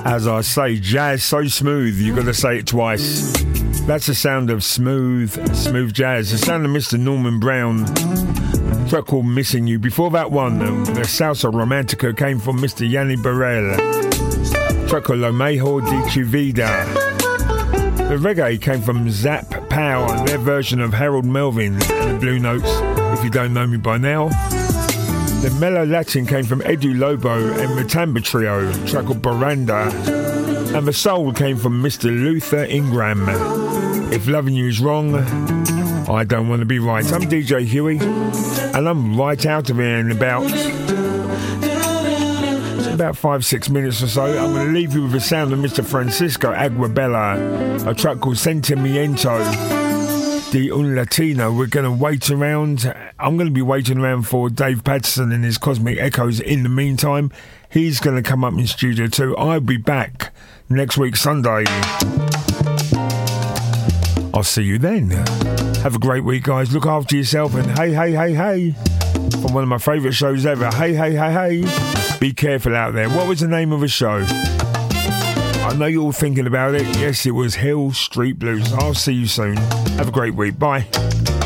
As I say, jazz so smooth, you got to say it twice. That's the sound of smooth jazz. The sound of Mr. Norman Brown. A track called Missing You. Before that one, the Salsa Romantica came from Mr. Yanni Burrell. A track called Lo Mejor de Tu Vida. The reggae came from Zap Pow and their version of Harold Melvin and the Blue Notes, if you don't know me by now. The mellow Latin came from Edu Lobo and Matamba Trio, a track called Baranda. And the soul came from Mr. Luther Ingram. If loving you is wrong, I don't want to be right. I'm DJ Huey, and I'm right out of here in about 5-6 minutes or so. I'm going to leave you with the sound of Mr. Francisco Aguabella, a track called Sentimiento de un Latino. We're going to wait around. I'm going to be waiting around for Dave Patterson and his Cosmic Echoes. In the meantime, he's going to come up in studio too. I'll be back next week, Sunday. I'll see you then. Have a great week, guys. Look after yourself. And hey, from one of my favourite shows ever. Hey. Be careful out there. What was the name of the show? I know you're all thinking about it. Yes, it was Hill Street Blues. I'll see you soon. Have a great week. Bye.